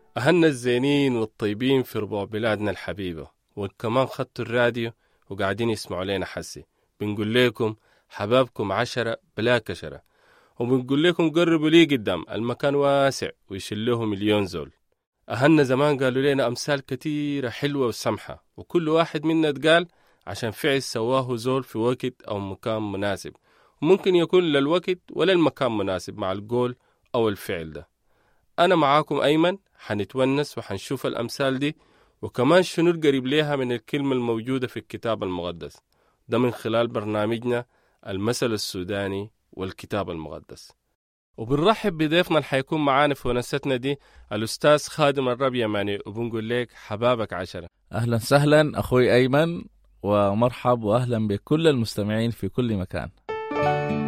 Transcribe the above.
أهلنا الزينين والطيبين في ربوع بلادنا الحبيبة، وكمان خدتوا الراديو وقاعدين يسمعوا لنا حسي. بنقول لكم حبابكم 10 بلا كشرة، وبنقول لكم قربوا لي قدام، المكان واسع ويشله مليون زول. أهلنا زمان قالوا لنا أمثال كتيرة حلوة وسمحة، وكل واحد منا اتقال عشان فعل سواه زول في وقت أو مكان مناسب، وممكن يكون للوقت ولا المكان مناسب مع القول أو الفعل ده. أنا معاكم أيمن، حنتونس وحنشوف الأمثال دي، وكمان شنو القريب ليها من الكلمة الموجودة في الكتاب المقدس ده، من خلال برنامجنا المثل السوداني والكتاب المقدس. وبنرحب بضيفنا اللي حيكون معانا في ونستنا دي، الأستاذ خادم الرب يماني، وبنقول لك حبابك 10. أهلا سهلا أخوي أيمن، ومرحب وأهلا بكل المستمعين في كل مكان.